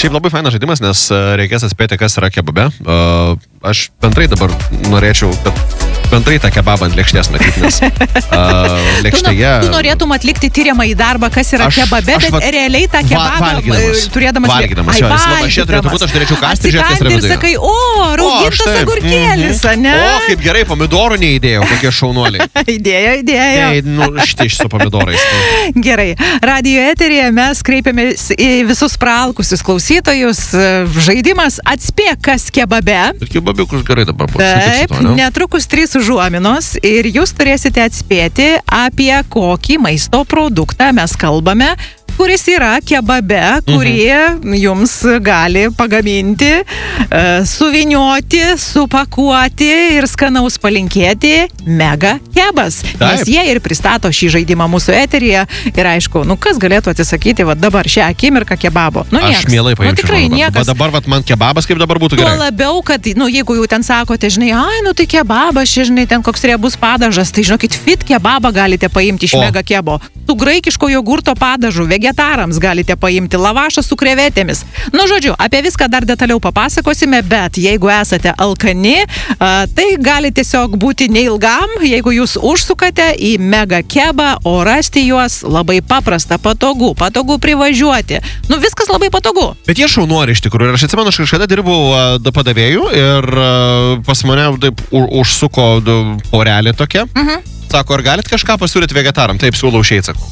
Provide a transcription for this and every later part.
Šiaip labai fainas žaidimas, nes reikės atspėti, kas yra kebabe. Aš bendrai dabar norėčiau, kad bendrai tą kebabą ant lėkštės matyti, nes lėkštėje... Tu norėtum atlikti tyriamą į darbą, kas yra kebabe, bet realiai tą kebabą turėdamas... Valgydamas. Aš turėčiau kasti, žiūrėti, kas yra viduje. Ir sakai, raugintas agurkėlis, ne? O, kaip gerai, pomidorų neįdėjau, kokie šaunuoliai. Idėjo. Štai su pomidorais. Gerai. Radio eteryje mes kreipiamės į visus praalkusius klausytojus. Žaidimas atspėk, kas kebabe. Kebabiukus gerai dabar bus. Taip, netrukus 3 užuominos ir jūs turėsite atspėti, apie kokį maisto produktą mes kalbame, kuris yra kebabe, kurį jums gali pagaminti, suvinioti, supakuoti ir skanaus palinkėti Mega Kebas. Nes jie ir pristato šį žaidimą mūsų eteryje ir aišku, kas galėtų atsisakyti dabar šią akimirką kebabo? Aš mielai paimčiau. Tikrai niekas. Dabar man kebabas kaip dabar būtų gerai. Tuo labiau, kad, jeigu jau ten sakote, žinai, tai kebabas, ten koks riebus padažas, tai žinokit, fit kebabą galite paimti iš Mega Kebo. Su graikiško jogurto padažu, vegetarams galite paimti, lavašą su krevetėmis. Žodžiu, apie viską dar detaliau papasakosime, bet jeigu esate alkani, tai gali tiesiog būti neilgam, jeigu jūs užsukate į Mega Kebą, o rasti juos labai paprasta, patogu privažiuoti. Viskas labai patogu. Bet jie šaunuoliai iš tikrųjų. Ir aš atsimenu, aš kažkada dirbau padavėjų ir pas mane taip užsuko porelė tokia. Sako, ar galit kažką pasiūlyti vegetaram? Taip, siūlau užeit, sakau.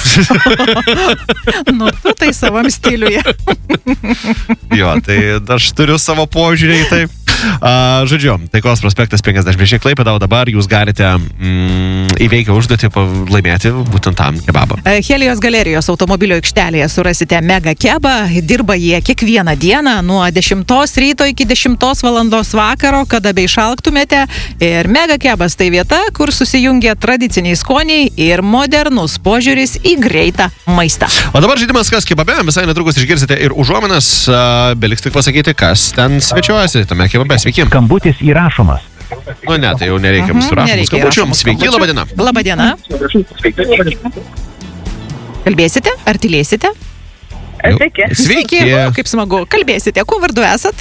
Tu tai savam stiliuje. Jo, tai aš turiu savo požiūrį į taip. Žodžiu, Taikos prospektas 56 Klaipėda, o dabar jūs galite įveikę užduotį laimėti būtent tam kebabą. Helijos galerijos automobilio aikštelėje surasite Mega Kebą. Dirba jie kiekvieną dieną nuo 10 ryto iki 10 valandos vakaro, kada beišalktumėte. Ir Mega Kebas tai vieta, kur susijungia tradiciniai skoniai ir modernus požiūris į greitą maistą. O dabar žaidimas kas kebabe, visai netrukus išgirsite ir užuominas. Beliks tik pasakyti, kas ten svečiuojasi tame kebabe. Sveiki. Skambutis įrašomas. Ne, tai jau nereikia mums surašyti skambučių. Sveiki, labadiena. Labadiena. Kalbėsite? Ar tylėsite? Sveiki. Kaip smagu. Kalbėsite. Kuo vardu esat?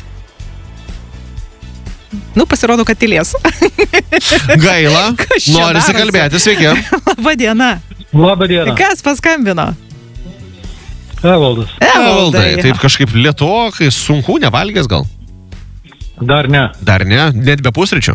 Pasirodo, kad tylės. Gaila. Norisi kalbėti. Sveiki. Labadiena. Kas paskambino? Evaldai. Taip kažkaip lietokai, sunku, nevalgęs gal? Dar ne. Net be pusryčių?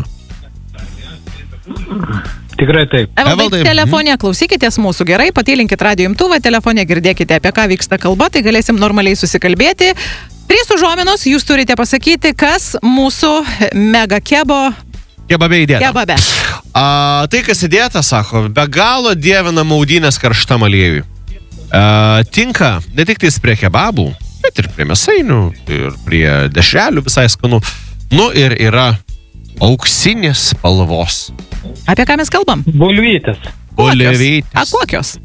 Tikrai taip. Evaldai, telefone klausykitės mūsų gerai, patylinkit radijo imtuvą, telefone girdėkite, apie ką vyksta kalba, tai galėsim normaliai susikalbėti. 3 užuominos, jūs turite pasakyti, kas mūsų Mega Kebo kebabe įdėta. Kebabe. Tai, kas įdėta, sako, be galo dievina maudynės karštam aliejui. Tinka ne tik tais prie kebabų, bet ir prie mėsainių, ir prie dešrelių visai skanu. Ir yra auksinės spalvos. Apie ką mes kalbam? Bulvytės. Kokios?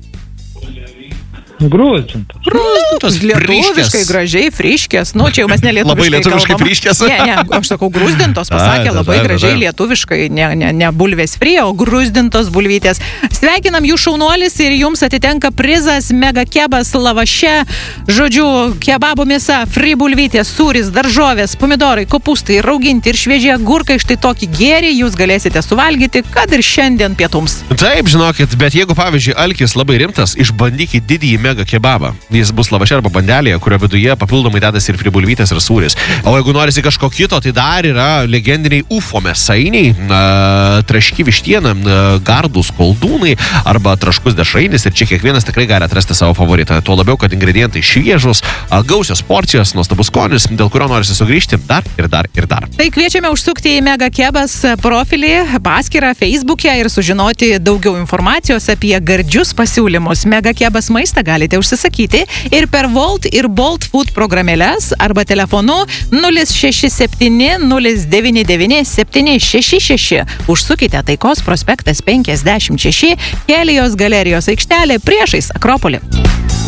Grūzdintos. Lietuviškai gražiai, friškės. Čia jau mes ne lietuviškai labai lietuviškai friškės. Ne, aš sakau grūzdintos, pasakė labai gražiai lietuviškai, ne bulvės frie, o grūzdintos bulvytės. Sveikinam jų šaunuolis ir jums atitenka prizas Mega Kebas lavaše. Žodžiu, kebabo mėsa, fri bulvytės, sūris, daržovės, pomidorai, kopūstai, rauginti ir švieži agurkai. Štai tokį gėrį jūs galėsite suvalgyti, kad ir šiandien pietums. Taip, žinokit, bet jeigu, pavyzdžiui, alkis labai rimtas, išbandykit didįjį Mega Kebabą. Jis bus lavaše arba bandelėje, kurio viduje papildomai dedas ir fribulvytės ir sūris. O jeigu norisi kažko kito, tai dar yra legendiniai UFO mėsainiai, traški vištiena, gardūs koldūnai arba traškus dešrainis ir čia kiekvienas tikrai gali atrasti savo favoritą. Tuo labiau, kad ingredientai šviežus, gausios porcijos, nuostabus skonis, dėl kurio norisi sugrįžti dar ir dar ir dar. Tai kviečiame užsukti į Mega Kebas profilį, paskyrą Facebook'e ir sužinoti daugiau informacijos apie gardžius pasiūlymus. Mega Kebas maistą galite užsisakyti ir per Volt ir Bolt Food programėles arba telefonu 067 099 766. Užsukite Taikos prospektas 56, Helijos galerijos aikštelė priešais Akropolį.